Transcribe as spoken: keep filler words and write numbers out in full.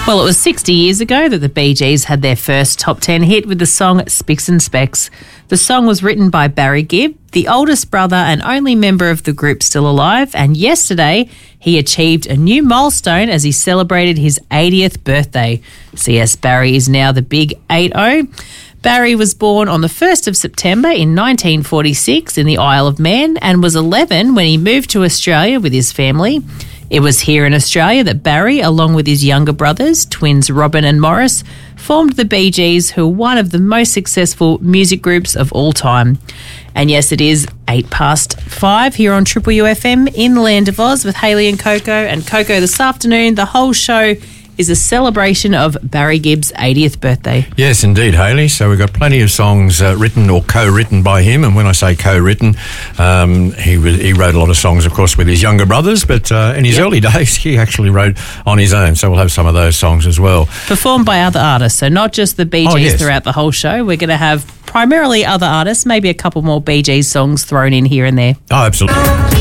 Well, it was sixty years ago that the Bee Gees had their first top ten hit with the song Spicks and Specks. The song was written by Barry Gibb, the oldest brother and only member of the group still alive, and yesterday he achieved a new milestone as he celebrated his eightieth birthday. So yes, Barry is now the big eight oh. Barry was born on the first of September in nineteen forty-six in the Isle of Man and was eleven when he moved to Australia with his family. It was here in Australia that Barry, along with his younger brothers, twins Robin and Morris, formed the Bee Gees, who are one of the most successful music groups of all time. And yes, it is eight past five here on Triple U F M in the Land of Oz with Hayley and Coco. And Coco, this afternoon, the whole show is a celebration of Barry Gibb's eightieth birthday. Yes, indeed, Hayley. So we've got plenty of songs uh, written or co-written by him. And when I say co-written, um, he was, he wrote a lot of songs, of course, with his younger brothers. But uh, in his yep. early days, he actually wrote on his own. So we'll have some of those songs as well. Performed by other artists. So not just the Bee Gees oh, yes. throughout the whole show. We're going to have primarily other artists, maybe a couple more Bee Gees songs thrown in here and there. Oh, absolutely.